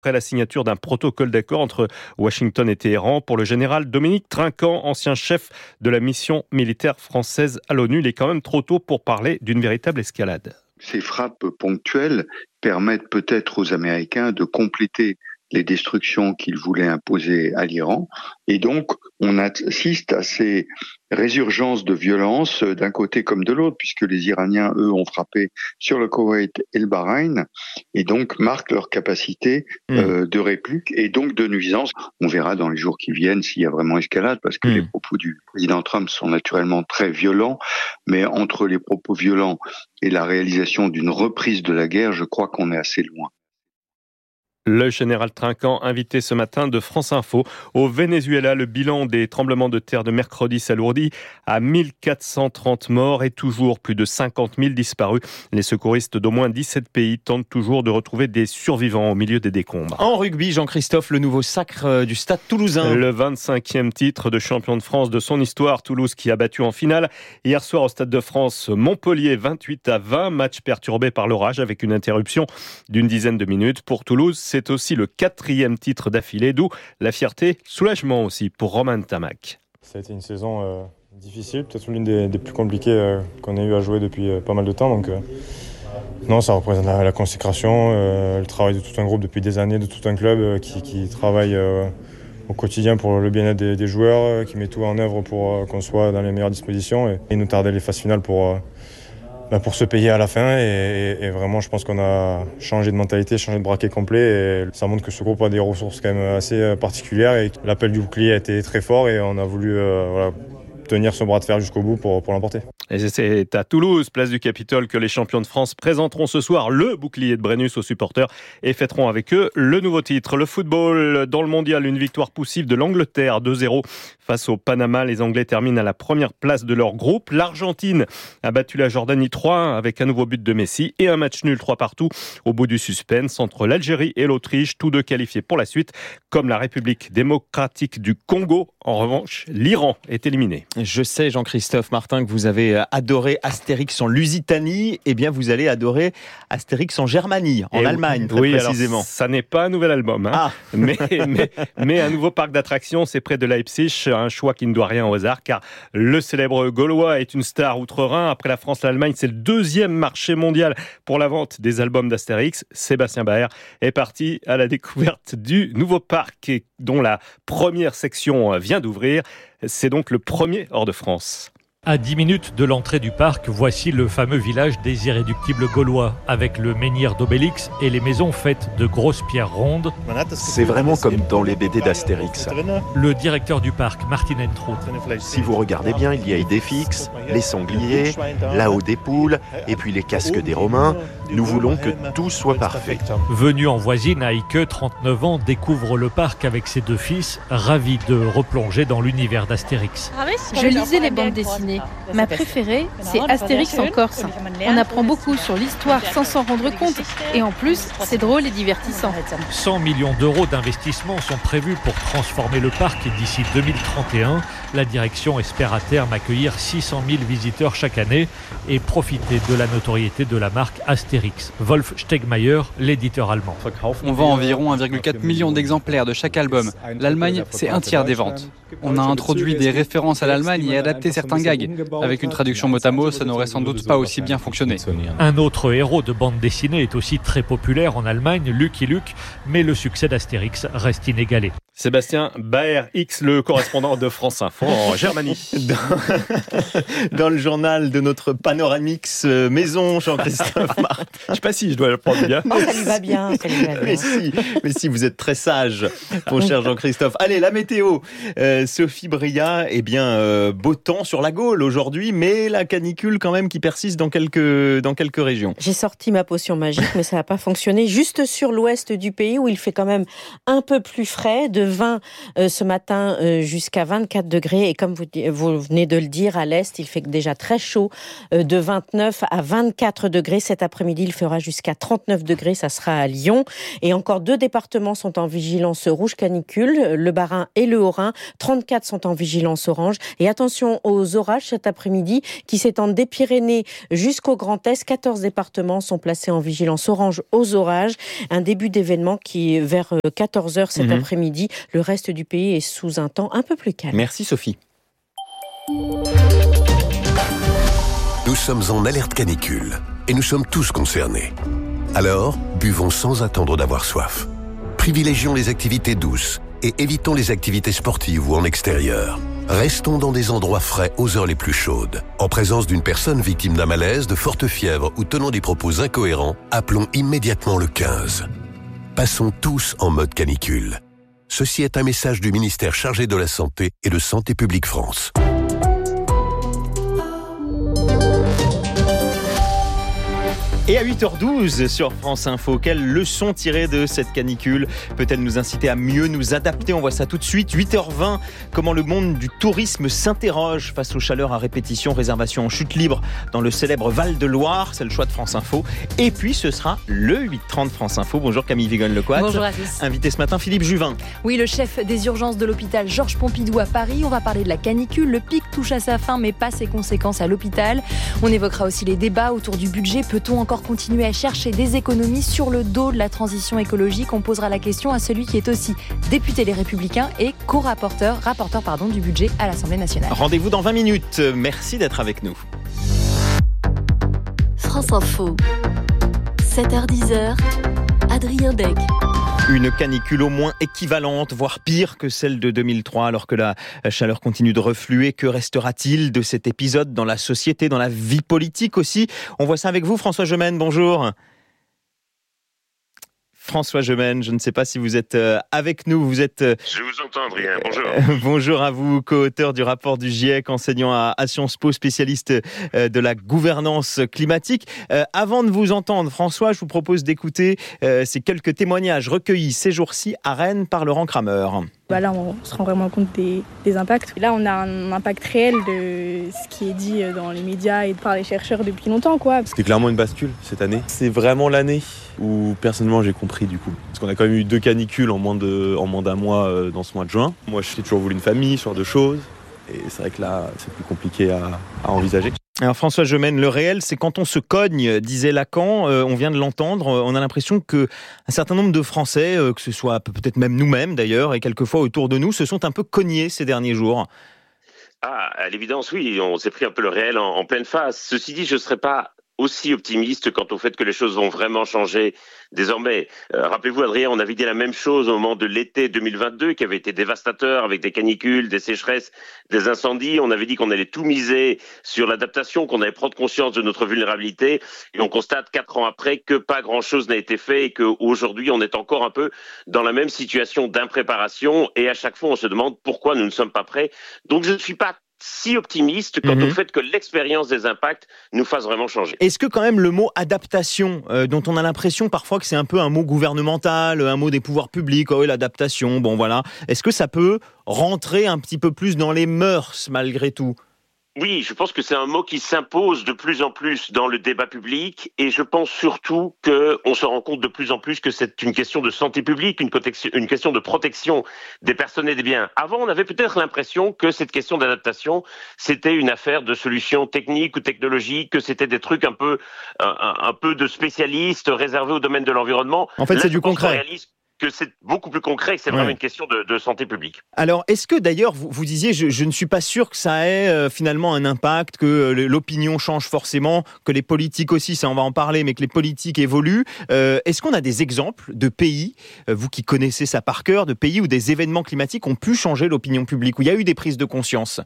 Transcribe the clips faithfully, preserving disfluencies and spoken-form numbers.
après la signature d'un protocole d'accord entre Washington et Téhéran pour le général Dominique Trinquant, ancien chef de la mission militaire française à l'ONU. Il est quand même trop tôt pour parler d'une véritable escalade. Ces frappes ponctuelles permettent peut-être aux Américains de compléter les destructions qu'ils voulaient imposer à l'Iran. Et donc, on assiste à ces résurgences de violence d'un côté comme de l'autre, puisque les Iraniens, eux, ont frappé sur le Koweït et le Bahreïn, et donc marquent leur capacité mmh. euh, de réplique et donc de nuisance. On verra dans les jours qui viennent s'il y a vraiment escalade, parce que mmh. les propos du président Trump sont naturellement très violents, mais entre les propos violents et la réalisation d'une reprise de la guerre, je crois qu'on est assez loin. Le général Trinquant, invité ce matin de France Info. Au Venezuela, le bilan des tremblements de terre de mercredi s'alourdit à mille quatre cent trente morts et toujours plus de cinquante mille disparus. Les secouristes d'au moins dix-sept pays tentent toujours de retrouver des survivants au milieu des décombres. En rugby, Jean-Christophe, le nouveau sacre du Stade Toulousain. Le vingt-cinquième titre de champion de France de son histoire. Toulouse qui a battu en finale hier soir au Stade de France Montpellier vingt-huit à vingt. Match perturbé par l'orage avec une interruption d'une dizaine de minutes. Pour Toulouse, c'est aussi le quatrième titre d'affilée, d'où la fierté, soulagement aussi pour Romain Tamac. Ça a été une saison euh, difficile, peut-être l'une des, des plus compliquées euh, qu'on ait eu à jouer depuis euh, pas mal de temps. Donc, euh, non, ça représente la, la consécration, euh, le travail de tout un groupe depuis des années, de tout un club euh, qui, qui travaille euh, au quotidien pour le bien-être des, des joueurs, euh, qui met tout en œuvre pour euh, qu'on soit dans les meilleures dispositions et, et nous tarder les phases finales pour... Euh, pour se payer à la fin et, et, et vraiment je pense qu'on a changé de mentalité, changé de braquet complet et ça montre que ce groupe a des ressources quand même assez particulières et l'appel du bouclier a été très fort et on a voulu euh, voilà, tenir ce bras de fer jusqu'au bout pour, pour l'emporter. Et c'est à Toulouse, place du Capitole, que les champions de France présenteront ce soir le bouclier de Brennus aux supporters et fêteront avec eux le nouveau titre. Le football dans le mondial, une victoire poussive de l'Angleterre deux zéro face au Panama. Les Anglais terminent à la première place de leur groupe. L'Argentine a battu la Jordanie trois un avec un nouveau but de Messi et un match nul trois partout au bout du suspense entre l'Algérie et l'Autriche, tous deux qualifiés pour la suite, comme la République démocratique du Congo. En revanche, l'Iran est éliminé. Je sais, Jean-Christophe Martin, que vous avez adoré Astérix en Lusitanie. Eh bien, vous allez adorer Astérix en Germanie, en et Allemagne, très oui, précisément. Alors, ça n'est pas un nouvel album, hein, ah. mais, mais, mais un nouveau parc d'attractions, c'est près de Leipzig, un choix qui ne doit rien au hasard, car le célèbre Gaulois est une star outre-Rhin. Après la France, l'Allemagne, c'est le deuxième marché mondial pour la vente des albums d'Astérix. Sébastien Baer est parti à la découverte du nouveau parc, dont la première section vient d'ouvrir. C'est donc le premier hors de France. À dix minutes de l'entrée du parc, voici le fameux village des irréductibles gaulois, avec le menhir d'Obélix et les maisons faites de grosses pierres rondes. C'est vraiment comme dans les B D d'Astérix. Le directeur du parc, Martin Entrout. Si vous regardez bien, il y a Idéfix, les sangliers, là-haut des poules, et puis les casques des Romains. Nous voulons que tout soit parfait. Venu en voisine, Heike, trente-neuf ans, découvre le parc avec ses deux fils, ravis de replonger dans l'univers d'Astérix. Je lisais les bandes dessinées. Ma préférée, c'est Astérix en Corse. On apprend beaucoup sur l'histoire sans s'en rendre compte. Et en plus, c'est drôle et divertissant. cent millions d'euros d'investissement sont prévus pour transformer le parc d'ici deux mille trente et un. La direction espère à terme accueillir six cent mille visiteurs chaque année et profiter de la notoriété de la marque Astérix. Wolf Stegmaier, l'éditeur allemand. On vend environ un virgule quatre million d'exemplaires de chaque album. L'Allemagne, c'est un tiers des ventes. On a introduit des références à l'Allemagne et adapté certains gags. Avec une traduction mot à mot, ça n'aurait sans doute pas aussi bien fonctionné. Un autre héros de bande dessinée est aussi très populaire en Allemagne, Lucky Luke, mais le succès d'Astérix reste inégalé. Sébastien Baer X, le correspondant de France Info en Germanie. Dans, dans le journal de notre Panoramix maison, Jean-Christophe Martin. Je ne sais pas si je dois le prendre bien. Oh, ça lui va bien, ça lui va bien. Mais si, mais si, vous êtes très sage, mon cher Jean-Christophe. Allez, la météo. Euh, Sophie Bria, eh bien, euh, beau temps sur la Gaule aujourd'hui, mais la canicule quand même qui persiste dans quelques, dans quelques régions. J'ai sorti ma potion magique, mais ça n'a pas fonctionné. Juste sur l'ouest du pays, où il fait quand même un peu plus frais, de vingt euh, ce matin euh, jusqu'à vingt-quatre degrés. Et comme vous, vous venez de le dire, à l'est, il fait déjà très chaud, euh, de vingt-neuf à vingt-quatre degrés. Cet après-midi, il fera jusqu'à trente-neuf degrés. Ça sera à Lyon. Et encore deux départements sont en vigilance rouge canicule, le Bas-Rhin et le Haut-Rhin. trente-quatre sont en vigilance orange. Et attention aux orages cet après-midi qui s'étendent des Pyrénées jusqu'au Grand Est. quatorze départements sont placés en vigilance orange aux orages. Un début d'événement qui, vers quatorze heures cet mmh. après-midi, le reste du pays est sous un temps un peu plus calme. Merci Sophie. Nous sommes en alerte canicule et nous sommes tous concernés. Alors, buvons sans attendre d'avoir soif. Privilégions les activités douces et évitons les activités sportives ou en extérieur. Restons dans des endroits frais aux heures les plus chaudes. En présence d'une personne victime d'un malaise, de forte fièvre ou tenant des propos incohérents, appelons immédiatement le quinze. Passons tous en mode canicule. Ceci est un message du ministère chargé de la Santé et de Santé publique France. Et à huit heures douze sur France Info, quelle leçon tirer de cette canicule peut-elle nous inciter à mieux nous adapter? On voit ça tout de suite. huit heures vingt, comment le monde du tourisme s'interroge face aux chaleurs à répétition, réservation en chute libre dans le célèbre Val-de-Loire. C'est le choix de France Info. Et puis ce sera le huit trente France Info. Bonjour Camille Vigogne-Lecoat. Bonjour à tous. Invité ce matin Philippe Juvin. Oui, le chef des urgences de l'hôpital Georges Pompidou à Paris. On va parler de la canicule. Le pic touche à sa fin, mais pas ses conséquences à l'hôpital. On évoquera aussi les débats autour du budget. Peut-on encore continuer à chercher des économies sur le dos de la transition écologique? On posera la question à celui qui est aussi député Les Républicains et co-rapporteur rapporteur, pardon, du budget à l'Assemblée nationale. Rendez-vous dans vingt minutes. Merci d'être avec nous. France Info, sept heures dix, Adrien Deg. Une canicule au moins équivalente, voire pire que celle de deux mille trois, alors que la chaleur continue de refluer. Que restera-t-il de cet épisode dans la société, dans la vie politique aussi? On voit ça avec vous, François Gemène, bonjour. François Gemène, je ne sais pas si vous êtes avec nous. Vous êtes. Je vous entends, Adrien. Bonjour. Euh, bonjour à vous, co-auteur du rapport du GIEC, enseignant à, à Sciences Po, spécialiste euh, de la gouvernance climatique. Euh, avant de vous entendre, François, je vous propose d'écouter euh, ces quelques témoignages recueillis ces jours-ci à Rennes par Laurent Kramer. Bah là, on se rend vraiment compte des, des impacts. Là, on a un impact réel de ce qui est dit dans les médias et par les chercheurs depuis longtemps, quoi. C'était clairement une bascule cette année. C'est vraiment l'année où, personnellement, j'ai compris du coup. Parce qu'on a quand même eu deux canicules en moins, de, en moins d'un mois euh, dans ce mois de juin. Moi, j'ai toujours voulu une famille, ce genre de choses. Et c'est vrai que là, c'est plus compliqué à, à envisager. Alors François Gemène, le réel, c'est quand on se cogne, disait Lacan, euh, on vient de l'entendre, on a l'impression qu'un certain nombre de Français, euh, que ce soit peut-être même nous-mêmes d'ailleurs, et quelquefois autour de nous, se sont un peu cognés ces derniers jours. Ah, à l'évidence, oui, on s'est pris un peu le réel en, en pleine face. Ceci dit, je ne serais pas aussi optimiste quant au fait que les choses vont vraiment changer désormais. Euh, rappelez-vous, Adrien, on avait dit la même chose au moment de l'été deux mille vingt-deux, qui avait été dévastateur avec des canicules, des sécheresses, des incendies. On avait dit qu'on allait tout miser sur l'adaptation, qu'on allait prendre conscience de notre vulnérabilité. Et on constate quatre ans après que pas grand-chose n'a été fait et qu'aujourd'hui, on est encore un peu dans la même situation d'impréparation. Et à chaque fois, on se demande pourquoi nous ne sommes pas prêts. Donc, je ne suis pas si optimiste quant mmh. au fait que l'expérience des impacts nous fasse vraiment changer. Est-ce que quand même le mot adaptation, euh, dont on a l'impression parfois que c'est un peu un mot gouvernemental, un mot des pouvoirs publics, oh oui, l'adaptation, bon voilà, est-ce que ça peut rentrer un petit peu plus dans les mœurs malgré tout ? Oui, je pense que c'est un mot qui s'impose de plus en plus dans le débat public et je pense surtout qu'on se rend compte de plus en plus que c'est une question de santé publique, une, une question de protection des personnes et des biens. Avant, on avait peut-être l'impression que cette question d'adaptation, c'était une affaire de solutions techniques ou technologiques, que c'était des trucs un peu, un, un peu de spécialistes réservés au domaine de l'environnement. En fait, Là, c'est du concret. Que c'est beaucoup plus concret, que c'est ouais. vraiment une question de, de santé publique. Alors, est-ce que d'ailleurs, vous, vous disiez, je, je ne suis pas sûr que ça ait euh, finalement un impact, que euh, l'opinion change forcément, que les politiques aussi, ça on va en parler, mais que les politiques évoluent. Euh, est-ce qu'on a des exemples de pays, euh, vous qui connaissez ça par cœur, de pays où des événements climatiques ont pu changer l'opinion publique, où il y a eu des prises de conscience ?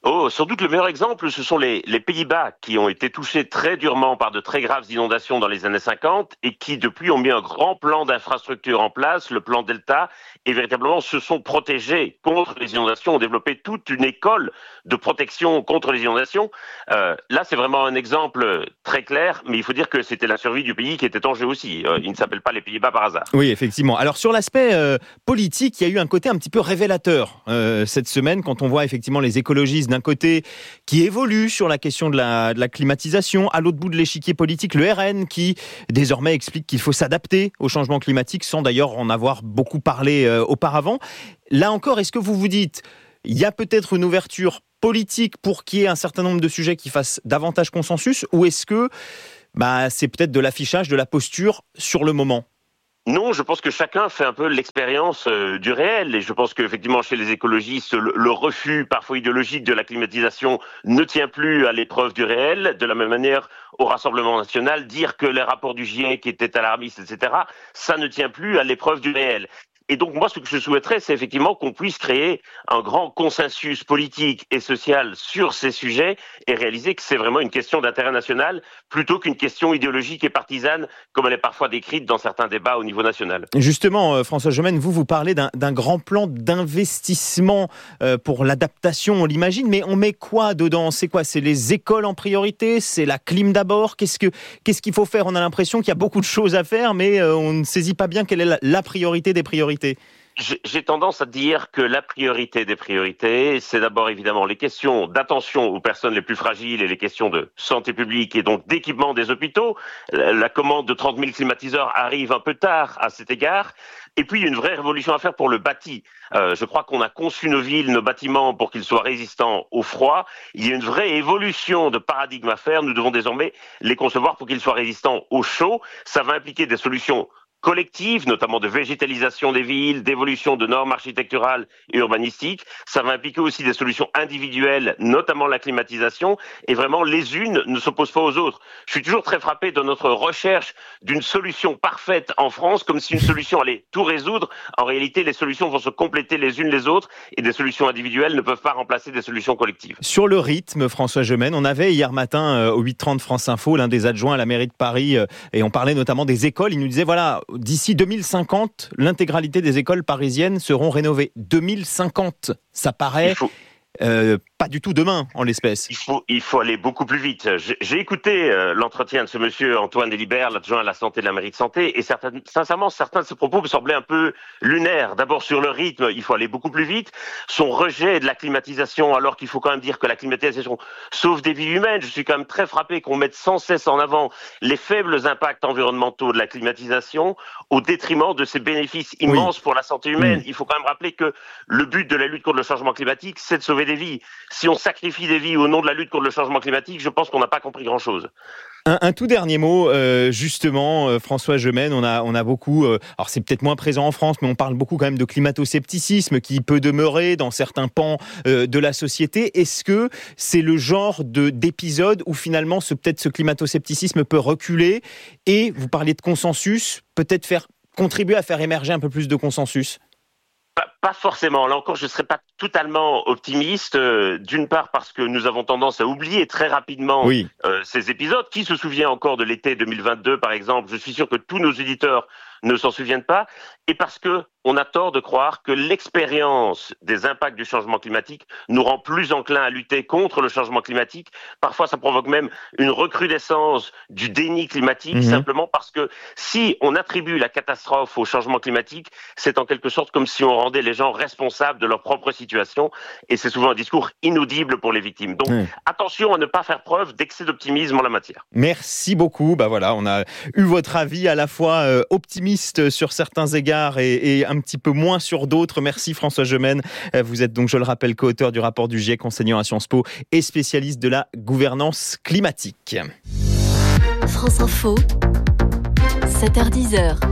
Oh, sans doute le meilleur exemple, ce sont les, les Pays-Bas qui ont été touchés très durement par de très graves inondations dans les années cinquante et qui depuis ont mis un grand plan d'infrastructure en place, le plan Delta, et véritablement se sont protégés contre les inondations, ont développé toute une école de protection contre les inondations. Euh, là, c'est vraiment un exemple très clair, mais il faut dire que c'était la survie du pays qui était en jeu aussi. Euh, il ne s'appelle pas les Pays-Bas par hasard. Oui, effectivement. Alors sur l'aspect euh, politique, il y a eu un côté un petit peu révélateur euh, cette semaine quand on voit effectivement les écologistes d'un côté qui évolue sur la question de la, de la climatisation, à l'autre bout de l'échiquier politique, le R N qui désormais explique qu'il faut s'adapter au changement climatique sans d'ailleurs en avoir beaucoup parlé euh, auparavant. Là encore, est-ce que vous vous dites, il y a peut-être une ouverture politique pour qu'il y ait un certain nombre de sujets qui fassent davantage consensus, ou est-ce que bah, c'est peut-être de l'affichage, de la posture sur le moment ? Non, je pense que chacun fait un peu l'expérience euh, du réel et je pense qu'effectivement chez les écologistes, le, le refus parfois idéologique de la climatisation ne tient plus à l'épreuve du réel. De la même manière, au Rassemblement national, dire que les rapports du GIEC étaient alarmistes, et cetera, ça ne tient plus à l'épreuve du réel. Et donc moi, ce que je souhaiterais, c'est effectivement qu'on puisse créer un grand consensus politique et social sur ces sujets et réaliser que c'est vraiment une question d'intérêt national plutôt qu'une question idéologique et partisane comme elle est parfois décrite dans certains débats au niveau national. Justement, François Gemène, vous, vous parlez d'un, d'un grand plan d'investissement pour l'adaptation, on l'imagine, mais on met quoi dedans ? C'est quoi ? C'est les écoles en priorité ? C'est la clim d'abord ? Qu'est-ce que, qu'est-ce qu'il faut faire ? On a l'impression qu'il y a beaucoup de choses à faire, mais on ne saisit pas bien quelle est la, la priorité des priorités. J'ai tendance à dire que la priorité des priorités, c'est d'abord évidemment les questions d'attention aux personnes les plus fragiles et les questions de santé publique et donc d'équipement des hôpitaux. La commande de trente mille climatiseurs arrive un peu tard à cet égard. Et puis, il y a une vraie révolution à faire pour le bâti. Euh, je crois qu'on a conçu nos villes, nos bâtiments pour qu'ils soient résistants au froid. Il y a une vraie évolution de paradigme à faire. Nous devons désormais les concevoir pour qu'ils soient résistants au chaud. Ça va impliquer des solutions collectives, notamment de végétalisation des villes, d'évolution de normes architecturales et urbanistiques. Ça va impliquer aussi des solutions individuelles, notamment la climatisation. Et vraiment, les unes ne s'opposent pas aux autres. Je suis toujours très frappé de notre recherche d'une solution parfaite en France, comme si une solution allait tout résoudre. En réalité, les solutions vont se compléter les unes les autres et des solutions individuelles ne peuvent pas remplacer des solutions collectives. Sur le rythme, François Gemène, on avait hier matin euh, au huit trente France Info l'un des adjoints à la mairie de Paris euh, et on parlait notamment des écoles. Il nous disait, voilà, d'ici deux mille cinquante, l'intégralité des écoles parisiennes seront rénovées. deux mille cinquante, ça paraît euh, pas du tout demain, en l'espèce. Il faut, il faut aller beaucoup plus vite. J'ai, j'ai écouté euh, l'entretien de ce monsieur Antoine Delibert, l'adjoint à la santé de la mairie de Santé, et certains, sincèrement, certains de ses propos me semblaient un peu lunaires. D'abord, sur le rythme, il faut aller beaucoup plus vite. Son rejet de la climatisation, alors qu'il faut quand même dire que la climatisation sauve des vies humaines. Je suis quand même très frappé qu'on mette sans cesse en avant les faibles impacts environnementaux de la climatisation au détriment de ses bénéfices immenses oui. pour la santé humaine. Mmh. Il faut quand même rappeler que le but de la lutte contre le changement climatique, c'est de sauver des vies. Si on sacrifie des vies au nom de la lutte contre le changement climatique, je pense qu'on n'a pas compris grand-chose. Un, un tout dernier mot, euh, justement, euh, François Gemène, on a, on a beaucoup, euh, alors c'est peut-être moins présent en France, mais on parle beaucoup quand même de climato-scepticisme qui peut demeurer dans certains pans euh, de la société. Est-ce que c'est le genre de, d'épisode où finalement ce, peut-être ce climato-scepticisme peut reculer et, vous parliez de consensus, peut-être faire contribuer à faire émerger un peu plus de consensus ? Pas, pas forcément. Là encore, je ne serais pas totalement optimiste. Euh, d'une part parce que nous avons tendance à oublier très rapidement oui. euh, ces épisodes. Qui se souvient encore de l'été deux mille vingt-deux, par exemple ? Je suis sûr que tous nos éditeurs ne s'en souviennent pas. Et parce que on a tort de croire que l'expérience des impacts du changement climatique nous rend plus enclins à lutter contre le changement climatique. Parfois, ça provoque même une recrudescence du déni climatique, mmh. simplement parce que si on attribue la catastrophe au changement climatique, c'est en quelque sorte comme si on rendait les gens responsables de leur propre situation. Et c'est souvent un discours inaudible pour les victimes. Donc, mmh. attention à ne pas faire preuve d'excès d'optimisme en la matière. Merci beaucoup. Bah voilà, on a eu votre avis à la fois euh, optimiste sur certains égards et, et un petit peu moins sur d'autres. Merci François Gemène. Vous êtes donc, je le rappelle, co-auteur du rapport du GIEC, enseignant à Sciences Po et spécialiste de la gouvernance climatique. France Info, sept heures dix.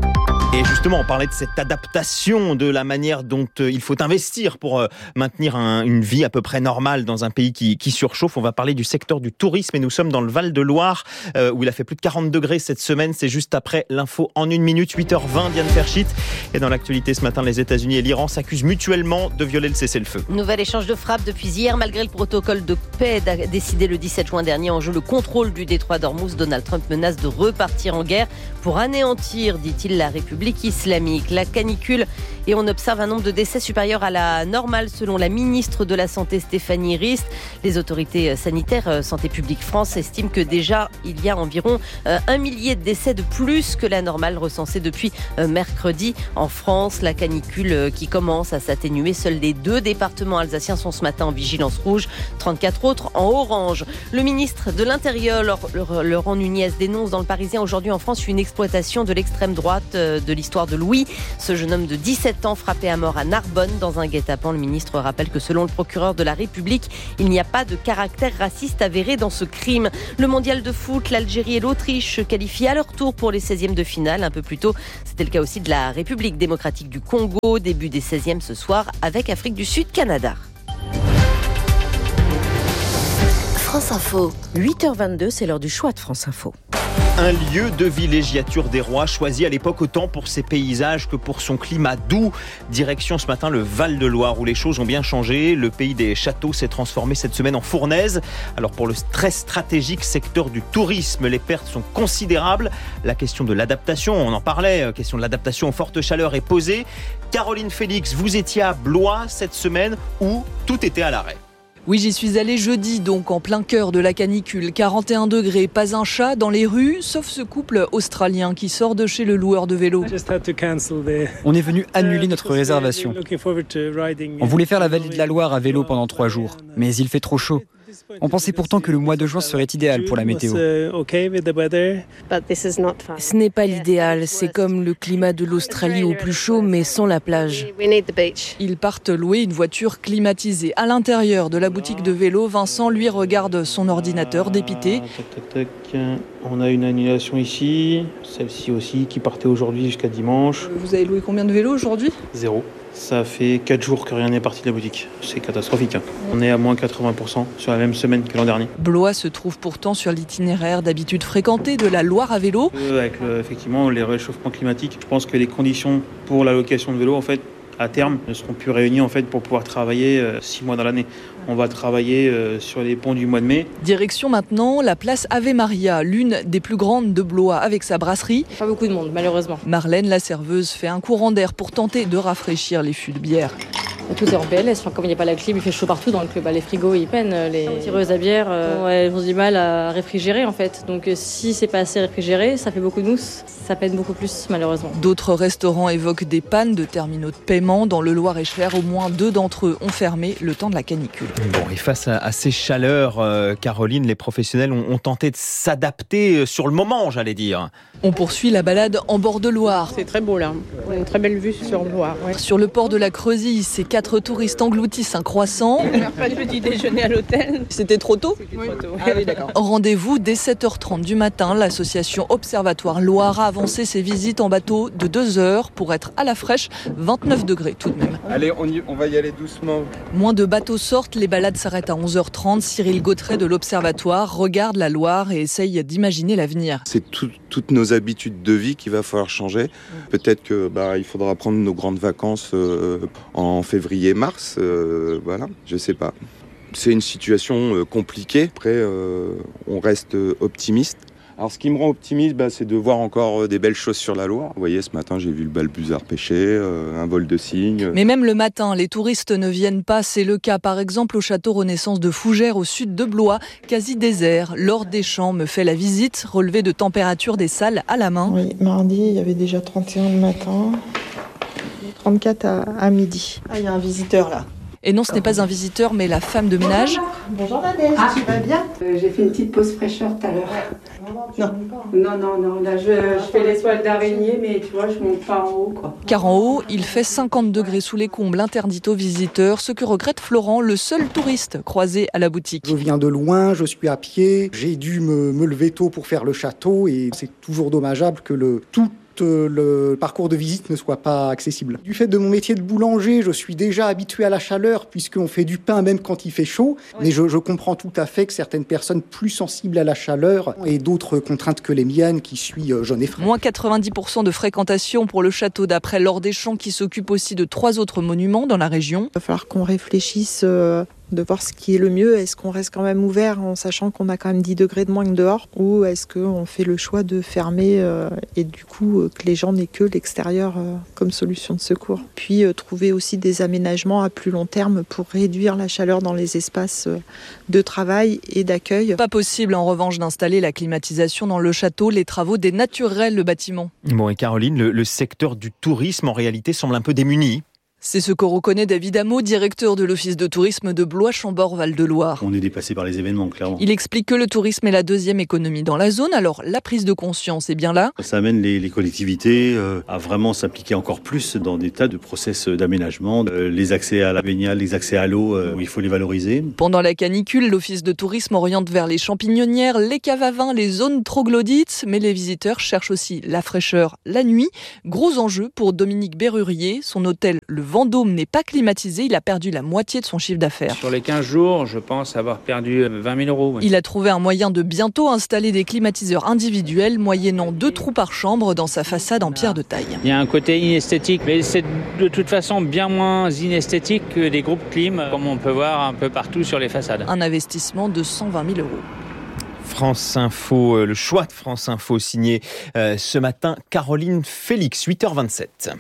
Et justement, on parlait de cette adaptation, de la manière dont euh, il faut investir pour euh, maintenir un, une vie à peu près normale dans un pays qui, qui surchauffe. On va parler du secteur du tourisme et nous sommes dans le Val-de-Loire euh, où il a fait plus de quarante degrés cette semaine. C'est juste après l'info en une minute, huit heures vingt, Diane Ferchit. Et dans l'actualité ce matin, les États-Unis et l'Iran s'accusent mutuellement de violer le cessez-le-feu. Nouvel échange de frappes depuis hier. Malgré le protocole de paix décidé le dix-sept juin dernier en jeu le contrôle du détroit d'Ormuz, Donald Trump menace de repartir en guerre pour anéantir, dit-il, la République islamique. La canicule et on observe un nombre de décès supérieur à la normale selon la ministre de la Santé Stéphanie Rist. Les autorités sanitaires Santé publique France estiment que déjà il y a environ un millier de décès de plus que la normale recensée depuis mercredi en France. La canicule qui commence à s'atténuer. Seuls les deux départements alsaciens sont ce matin en vigilance rouge, trente-quatre autres en orange. Le ministre de l'Intérieur, Laurent Nunez, dénonce dans le Parisien aujourd'hui en France une exploitation de l'extrême droite de l'histoire de Louis. Ce jeune homme de dix-sept ans frappé à mort à Narbonne dans un guet-apens. Le ministre rappelle que selon le procureur de la République, il n'y a pas de caractère raciste avéré dans ce crime. Le mondial de foot, l'Algérie et l'Autriche se qualifient à leur tour pour les seizièmes de finale. Un peu plus tôt, c'était le cas aussi de la République démocratique du Congo. Début des seizièmes ce soir avec Afrique du Sud, Canada. France Info. huit heures vingt-deux, c'est l'heure du choix de France Info. Un lieu de villégiature des rois choisi à l'époque autant pour ses paysages que pour son climat doux. Direction ce matin le Val-de-Loire où les choses ont bien changé. Le pays des châteaux s'est transformé cette semaine en fournaise. Alors pour le très stratégique secteur du tourisme, les pertes sont considérables. La question de l'adaptation, on en parlait, la question de l'adaptation aux fortes chaleurs est posée. Caroline Félix, vous étiez à Blois cette semaine où tout était à l'arrêt. Oui, j'y suis allée jeudi, donc en plein cœur de la canicule. quarante et un degrés, pas un chat dans les rues, sauf ce couple australien qui sort de chez le loueur de vélo. On est venu annuler notre réservation. On voulait faire la vallée de la Loire à vélo pendant trois jours, mais il fait trop chaud. On pensait pourtant que le mois de juin serait idéal pour la météo. Ce n'est pas l'idéal, c'est comme le climat de l'Australie au plus chaud, mais sans la plage. Ils partent louer une voiture climatisée. À l'intérieur de la boutique de vélo, Vincent, lui, regarde son ordinateur dépité. On a une annulation ici, celle-ci aussi qui partait aujourd'hui jusqu'à dimanche. Vous avez loué combien de vélos aujourd'hui ? Zéro. Ça fait quatre jours que rien n'est parti de la boutique. C'est catastrophique. Hein. On est à moins quatre-vingts pour cent sur la même semaine que l'an dernier. Blois se trouve pourtant sur l'itinéraire d'habitude fréquenté de la Loire à vélo. Euh, avec le, effectivement les réchauffements climatiques, je pense que les conditions pour la location de vélo, en fait, à terme, ne seront plus réunies en fait, pour pouvoir travailler euh, six mois dans l'année. On va travailler euh, sur les ponts du mois de mai. Direction maintenant la place Ave Maria, l'une des plus grandes de Blois, avec sa brasserie. Pas beaucoup de monde, malheureusement. Marlène, la serveuse, fait un courant d'air pour tenter de rafraîchir les fûts de bière. Tout est en P L S, enfin, comme il n'y a pas la clim, il fait chaud partout, donc bah, les frigos ils peinent, les tireuses à bière euh, ouais, elles ont du mal à réfrigérer en fait. Donc euh, si c'est pas assez réfrigéré, ça fait beaucoup de mousse, ça peine beaucoup plus malheureusement. D'autres restaurants évoquent des pannes de terminaux de paiement. Dans le Loir-et-Cher, au moins deux d'entre eux ont fermé le temps de la canicule. Bon, et face à, à ces chaleurs, euh, Caroline, les professionnels ont, ont tenté de s'adapter sur le moment, j'allais dire. On poursuit la balade en bord de Loire. C'est très beau là, on a une très belle vue sur le Loire. Ouais. Sur le port de la Creusille, ces quatre touristes engloutissent un croissant. On n'a pas de petit déjeuner à l'hôtel. C'était trop tôt ? Oui. Trop tôt. Ah oui, d'accord. Rendez-vous dès sept heures trente du matin. L'association Observatoire Loire a avancé ses visites en bateau de deux heures pour être à la fraîche, vingt-neuf degrés tout de même. Allez, on, y, on va y aller doucement. Moins de bateaux sortent, les balades s'arrêtent à onze heures trente. Cyril Gautret de l'Observatoire regarde la Loire et essaye d'imaginer l'avenir. C'est tout, toutes nos habitudes de vie qu'il va falloir changer. Peut-être que bah, il faudra prendre nos grandes vacances euh, en février-mars. Euh, voilà, je sais pas. C'est une situation euh, compliquée. Après, euh, on reste euh, optimiste. Alors, ce qui me rend optimiste, bah, c'est de voir encore des belles choses sur la Loire. Vous voyez, ce matin, j'ai vu le balbuzard pêcher, euh, un vol de cygnes. Mais même le matin, les touristes ne viennent pas. C'est le cas, par exemple, au château Renaissance de Fougères, au sud de Blois, quasi désert. Laure Deschamps me fait la visite, relevé de température des salles à la main. Oui, mardi, il y avait déjà trente et un le matin, trente-quatre à, à midi. Ah, il y a un visiteur là. Et non, ce n'est pas un visiteur, mais la femme de ménage. Bonjour Nadège, ah, tu vas bien? euh, J'ai fait une petite pause fraîcheur tout à l'heure. Non. Non, non, non, là je, je fais les toiles d'araignée, mais tu vois, je monte pas en haut, quoi. Car en haut, il fait cinquante degrés sous les combles, interdit aux visiteurs, ce que regrette Florent, le seul touriste croisé à la boutique. Je viens de loin, je suis à pied, j'ai dû me, me lever tôt pour faire le château et c'est toujours dommageable que le tout le parcours de visite ne soit pas accessible. Du fait de mon métier de boulanger, je suis déjà habitué à la chaleur puisqu'on fait du pain même quand il fait chaud. Mais je, je comprends tout à fait que certaines personnes plus sensibles à la chaleur et d'autres contraintes que les miennes qui suis jeune et frais. Moins quatre-vingt-dix pour cent de fréquentation pour le château d'après Laure Deschamps qui s'occupe aussi de trois autres monuments dans la région. Il va falloir qu'on réfléchisse euh, de voir ce qui est le mieux. Est-ce qu'on reste quand même ouvert en sachant qu'on a quand même dix degrés de moins que dehors, ou est-ce qu'on fait le choix de fermer euh, et du coup euh, que les gens n'aient que l'extérieur euh, comme solution de secours. Puis euh, trouver aussi des aménagements à plus long terme pour réduire la chaleur dans les espaces euh, de travail et d'accueil. Pas possible en revanche d'installer la climatisation dans le château, les travaux dénatureraient le bâtiment. Bon, et Caroline, le, le secteur du tourisme en réalité semble un peu démuni. C'est ce que reconnaît David Hameau, directeur de l'office de tourisme de Blois-Chambord-Val-de-Loire. On est dépassé par les événements, clairement. Il explique que le tourisme est la deuxième économie dans la zone, alors la prise de conscience est bien là. Ça amène les, les collectivités euh, à vraiment s'impliquer encore plus dans des tas de process d'aménagement, euh, les accès à la baignade, les accès à l'eau, euh, où il faut les valoriser. Pendant la canicule, l'office de tourisme oriente vers les champignonnières, les caves à vin, les zones troglodytes, mais les visiteurs cherchent aussi la fraîcheur la nuit. Gros enjeu pour Dominique Berrurier, son hôtel Le Vendôme n'est pas climatisé, il a perdu la moitié de son chiffre d'affaires. Sur les quinze jours, je pense avoir perdu vingt mille euros. Oui. Il a trouvé un moyen de bientôt installer des climatiseurs individuels, moyennant deux trous par chambre dans sa façade en pierre de taille. Il y a un côté inesthétique, mais c'est de toute façon bien moins inesthétique que des groupes clim, comme on peut voir un peu partout sur les façades. Un investissement de cent vingt mille euros. France Info, le choix de France Info signé euh, ce matin Caroline Félix, huit heures vingt-sept.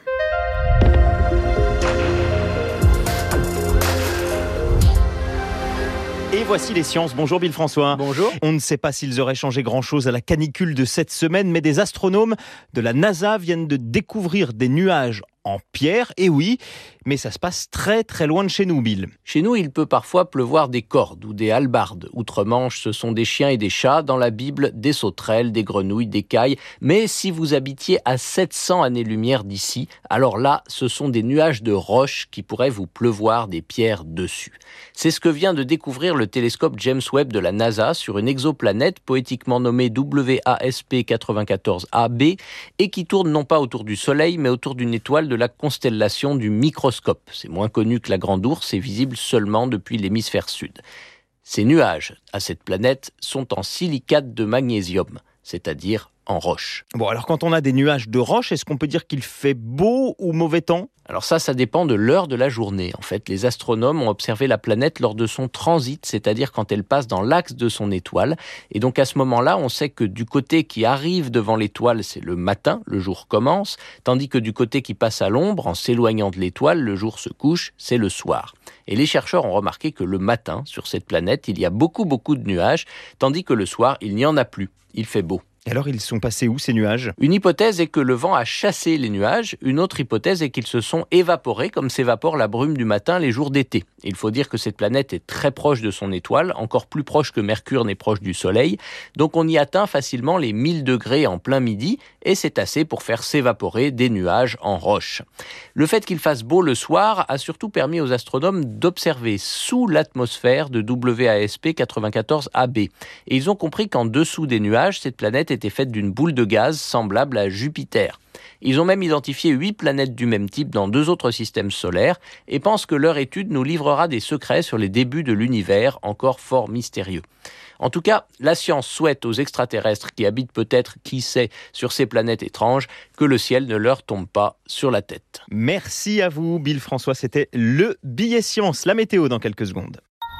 Et voici les sciences. Bonjour Bill François. Bonjour. On ne sait pas s'ils auraient changé grand-chose à la canicule de cette semaine, mais des astronomes de la NASA viennent de découvrir des nuages en pierre, et oui, mais ça se passe très très loin de chez nous, Bill. Chez nous, il peut parfois pleuvoir des cordes ou des hallebardes. Outre-Manche, ce sont des chiens et des chats. Dans la Bible, des sauterelles, des grenouilles, des cailles. Mais si vous habitiez à sept cents années-lumière d'ici, alors là, ce sont des nuages de roches qui pourraient vous pleuvoir des pierres dessus. C'est ce que vient de découvrir le télescope James Webb de la NASA sur une exoplanète poétiquement nommée W A S P quatre-vingt-quatorze A B et qui tourne non pas autour du Soleil, mais autour d'une étoile de la constellation du microscope. C'est moins connu que la Grande Ourse et visible seulement depuis l'hémisphère sud. Ces nuages à cette planète sont en silicate de magnésium, c'est-à-dire en roche. Bon, alors quand on a des nuages de roche, est-ce qu'on peut dire qu'il fait beau ou mauvais temps ? Alors ça, ça dépend de l'heure de la journée. En fait, les astronomes ont observé la planète lors de son transit, c'est-à-dire quand elle passe dans l'axe de son étoile. Et donc à ce moment-là, on sait que du côté qui arrive devant l'étoile, c'est le matin, le jour commence, tandis que du côté qui passe à l'ombre, en s'éloignant de l'étoile, le jour se couche, c'est le soir. Et les chercheurs ont remarqué que le matin, sur cette planète, il y a beaucoup, beaucoup de nuages, tandis que le soir, il n'y en a plus. Il fait beau. Alors, ils sont passés où, ces nuages ? Une hypothèse est que le vent a chassé les nuages. Une autre hypothèse est qu'ils se sont évaporés, comme s'évapore la brume du matin les jours d'été. Il faut dire que cette planète est très proche de son étoile, encore plus proche que Mercure n'est proche du Soleil. Donc, on y atteint facilement les mille degrés en plein midi, et c'est assez pour faire s'évaporer des nuages en roche. Le fait qu'il fasse beau le soir a surtout permis aux astronomes d'observer sous l'atmosphère de W A S P quatre-vingt-quatorze A B. Et ils ont compris qu'en dessous des nuages, cette planète était faite d'une boule de gaz semblable à Jupiter. Ils ont même identifié huit planètes du même type dans deux autres systèmes solaires et pensent que leur étude nous livrera des secrets sur les débuts de l'univers, encore fort mystérieux. En tout cas, la science souhaite aux extraterrestres qui habitent peut-être, qui sait, sur ces planètes étranges, que le ciel ne leur tombe pas sur la tête. Merci à vous, Bill François. C'était le billet science. La météo dans quelques secondes.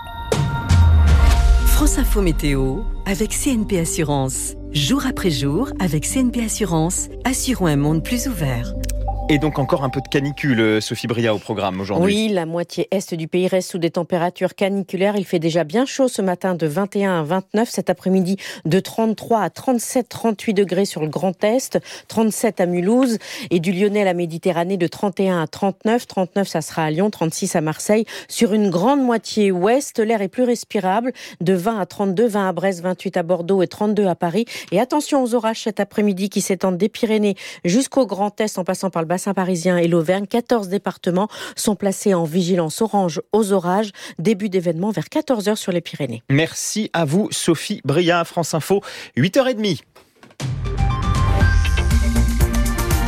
France Info Météo avec C N P Assurance. Jour après jour, avec C N P Assurance, assurons un monde plus ouvert. Et donc encore un peu de canicule, Sophie Bria, au programme aujourd'hui. Oui, la moitié est du pays reste sous des températures caniculaires. Il fait déjà bien chaud ce matin de vingt et un à vingt-neuf. Cet après-midi de trente-trois à trente-sept, trente-huit degrés sur le Grand Est, trente-sept à Mulhouse et du Lyonnais à la Méditerranée de trente et un à trente-neuf. trente-neuf, ça sera à Lyon, trente-six à Marseille. Sur une grande moitié ouest, l'air est plus respirable de vingt à trente-deux, vingt à Brest, vingt-huit à Bordeaux et trente-deux à Paris. Et attention aux orages cet après-midi qui s'étendent des Pyrénées jusqu'au Grand Est en passant par le bassin parisien et l'Auvergne. quatorze départements sont placés en vigilance orange aux orages. Début d'événement vers quatorze heures sur les Pyrénées. Merci à vous, Sophie Bria, France Info, huit heures trente.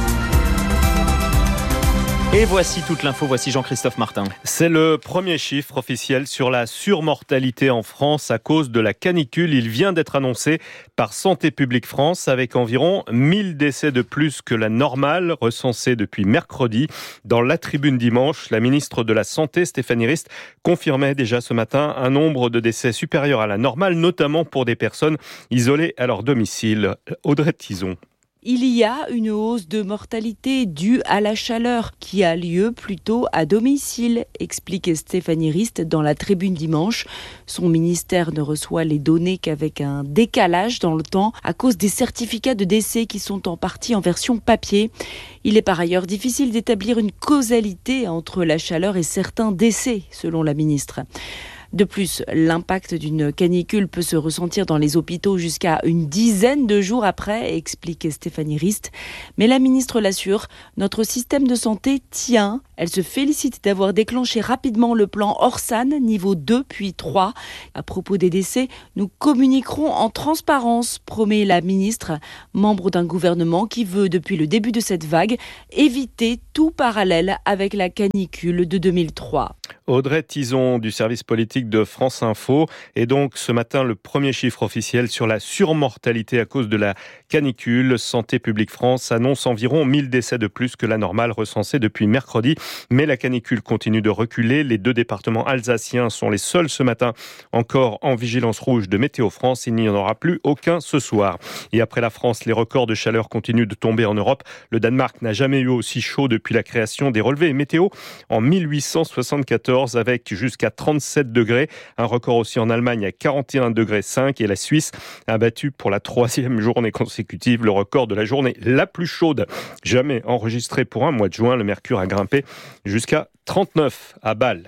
Et voici toute l'info, voici Jean-Christophe Martin. C'est le premier chiffre officiel sur la surmortalité en France à cause de la canicule. Il vient d'être annoncé par Santé publique France avec environ mille décès de plus que la normale recensée depuis mercredi. Dans la tribune dimanche, la ministre de la Santé, Stéphanie Rist, confirmait déjà ce matin un nombre de décès supérieur à la normale, notamment pour des personnes isolées à leur domicile. Audrey Tizon. Il y a une hausse de mortalité due à la chaleur qui a lieu plutôt à domicile, explique Stéphanie Rist dans la tribune dimanche. Son ministère ne reçoit les données qu'avec un décalage dans le temps à cause des certificats de décès qui sont en partie en version papier. Il est par ailleurs difficile d'établir une causalité entre la chaleur et certains décès, selon la ministre. De plus, l'impact d'une canicule peut se ressentir dans les hôpitaux jusqu'à une dizaine de jours après, explique Stéphanie Rist. Mais la ministre l'assure, notre système de santé tient. Elle se félicite d'avoir déclenché rapidement le plan Orsan, niveau deux puis trois. À propos des décès, nous communiquerons en transparence, promet la ministre, membre d'un gouvernement qui veut, depuis le début de cette vague, éviter tout parallèle avec la canicule de deux mille trois. Audrey Tizon du service politique de France Info. Et donc ce matin, le premier chiffre officiel sur la surmortalité à cause de la canicule. Santé publique France annonce environ mille décès de plus que la normale recensée depuis mercredi. Mais la canicule continue de reculer. Les deux départements alsaciens sont les seuls ce matin encore en vigilance rouge de Météo France. Il n'y en aura plus aucun ce soir. Et après la France, les records de chaleur continuent de tomber en Europe. Le Danemark n'a jamais eu aussi chaud depuis la création des relevés météo en mille huit cent soixante-quatorze avec jusqu'à trente-sept degrés. Un record aussi en Allemagne à quarante et un degrés cinq et la Suisse a battu pour la troisième journée consécutive le record de la journée la plus chaude jamais enregistrée pour un mois de juin. Le mercure a grimpé jusqu'à trente-neuf à Bâle.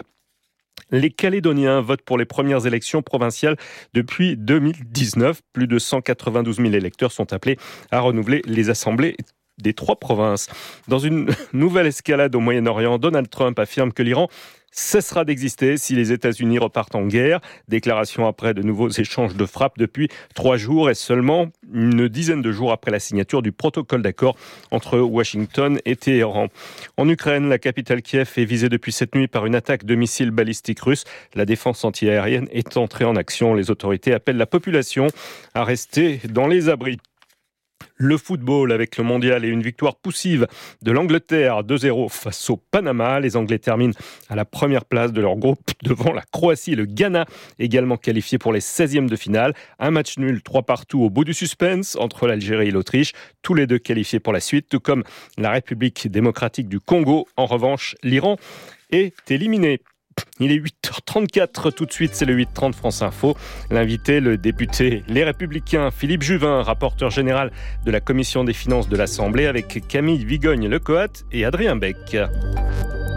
Les Calédoniens votent pour les premières élections provinciales depuis deux mille dix-neuf. Plus de cent quatre-vingt-douze mille électeurs sont appelés à renouveler les assemblées des trois provinces. Dans une nouvelle escalade au Moyen-Orient, Donald Trump affirme que l'Iran cessera d'exister si les États-Unis repartent en guerre. Déclaration après de nouveaux échanges de frappes depuis trois jours et seulement une dizaine de jours après la signature du protocole d'accord entre Washington et Téhéran. En Ukraine, la capitale Kiev est visée depuis cette nuit par une attaque de missiles balistiques russes. La défense antiaérienne est entrée en action. Les autorités appellent la population à rester dans les abris. Le football avec le mondial et une victoire poussive de l'Angleterre deux zéro face au Panama. Les Anglais terminent à la première place de leur groupe devant la Croatie et le Ghana, également qualifiés pour les seizièmes de finale. Un match nul, trois partout au bout du suspense entre l'Algérie et l'Autriche, tous les deux qualifiés pour la suite, tout comme la République démocratique du Congo. En revanche, l'Iran est éliminé. Il est huit heures trente-quatre, tout de suite c'est le huit heures trente France Info. L'invité, le député Les Républicains, Philippe Juvin, rapporteur général de la Commission des finances de l'Assemblée avec Camille Vigogne-Lecoat et Adrien Beck.